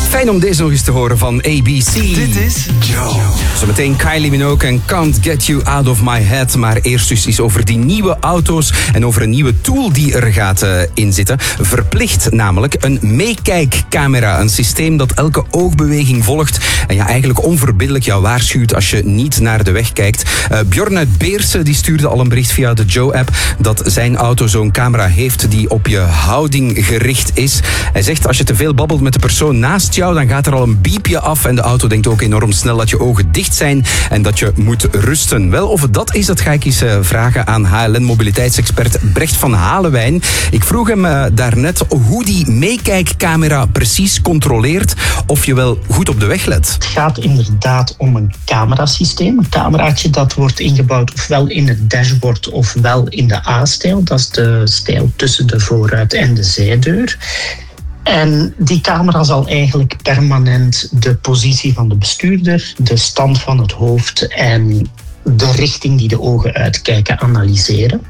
Fijn om deze nog eens te horen van ABC. Dit is Joe. Zometeen Kylie Minogue en Can't Get You Out of My Head. Maar eerst dus iets over die nieuwe auto's en over een nieuwe tool die er gaat in zitten. Verplicht namelijk een meekijkcamera. Een systeem dat elke oogbeweging volgt en eigenlijk onverbiddelijk jou waarschuwt als je niet naar de weg kijkt. Bjorn uit Beersen die stuurde al een bericht via de Joe-app dat zijn auto zo'n camera heeft die op je houding gericht is. Hij zegt als je te veel babbelt met de persoon naast jou, dan gaat er al een biepje af en de auto denkt ook enorm snel dat je ogen dicht zijn en dat je moet rusten. Wel, of het dat is, dat ga ik eens vragen aan HLN-mobiliteitsexpert Brecht van Halewijn. Ik vroeg hem daarnet hoe die meekijkcamera precies controleert of je wel goed op de weg let. Het gaat inderdaad om een camerasysteem. Een cameraatje dat wordt ingebouwd ofwel in het dashboard ofwel in de A-stijl. Dat is de stijl tussen de voorruit en de zijdeur. En die camera zal eigenlijk permanent de positie van de bestuurder, de stand van het hoofd en de richting die de ogen uitkijken analyseren.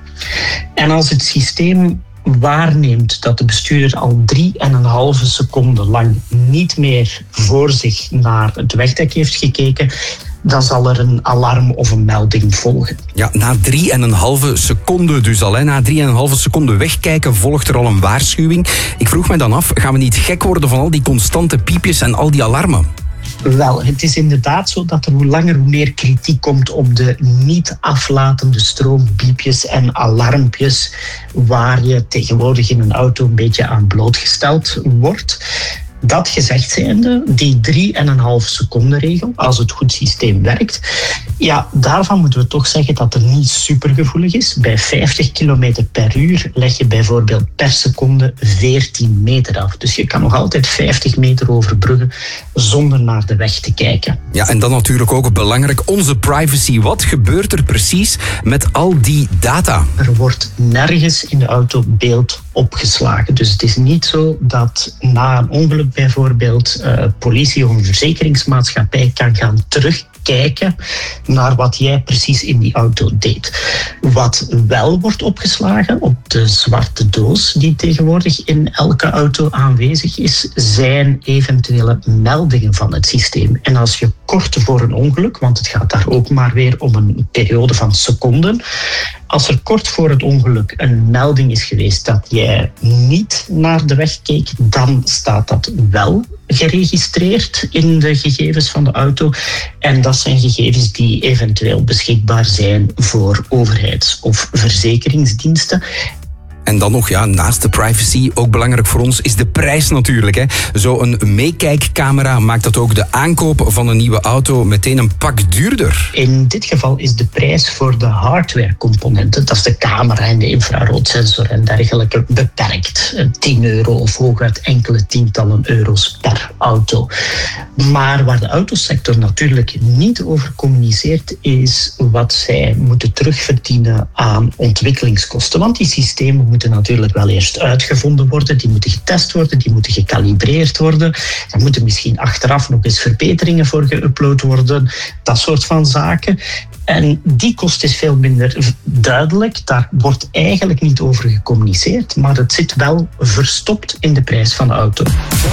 En als het systeem waarneemt dat de bestuurder al 3,5 seconden lang niet meer voor zich naar het wegdek heeft gekeken, dan zal er een alarm of een melding volgen. Ja, na 3,5 seconden dus al. Na 3,5 seconden wegkijken volgt er al een waarschuwing. Ik vroeg me dan af, gaan we niet gek worden van al die constante piepjes en al die alarmen? Wel, het is inderdaad zo dat er hoe langer hoe meer kritiek komt op de niet aflatende stroombiepjes en alarmpjes waar je tegenwoordig in een auto een beetje aan blootgesteld wordt. Dat gezegd zijnde, die 3,5 seconden regel, als het goed systeem werkt, ja, daarvan moeten we toch zeggen dat het niet supergevoelig is. Bij 50 km per uur leg je bijvoorbeeld per seconde 14 meter af. Dus je kan nog altijd 50 meter overbruggen zonder naar de weg te kijken. Ja, en dan natuurlijk ook belangrijk, onze privacy. Wat gebeurt er precies met al die data? Er wordt nergens in de auto beeld opgeslagen. Dus het is niet zo dat na een ongeluk bijvoorbeeld politie of een verzekeringsmaatschappij kan gaan terugkijken naar wat jij precies in die auto deed. Wat wel wordt opgeslagen op de zwarte doos die tegenwoordig in elke auto aanwezig is, zijn eventuele meldingen van het systeem. En als je kort voor een ongeluk, want het gaat daar ook maar weer om een periode van seconden, als er kort voor het ongeluk een melding is geweest dat jij niet naar de weg keek, dan staat dat wel geregistreerd in de gegevens van de auto. En dat zijn gegevens die eventueel beschikbaar zijn voor overheids- of verzekeringsdiensten. En dan nog, ja, naast de privacy, ook belangrijk voor ons, is de prijs natuurlijk. Zo'n meekijkcamera maakt dat ook de aankoop van een nieuwe auto meteen een pak duurder. In dit geval is de prijs voor de hardwarecomponenten, dat is de camera en de infraroodsensor en dergelijke, beperkt. €10 of hooguit enkele tientallen euro's per auto. Maar waar de autosector natuurlijk niet over communiceert, is wat zij moeten terugverdienen aan ontwikkelingskosten. Want die systemen moeten natuurlijk wel eerst uitgevonden worden, die moeten getest worden, die moeten gecalibreerd worden. Er moeten misschien achteraf nog eens verbeteringen voor geüpload worden, dat soort van zaken. En die kost is veel minder duidelijk, daar wordt eigenlijk niet over gecommuniceerd, maar het zit wel verstopt in de prijs van de auto.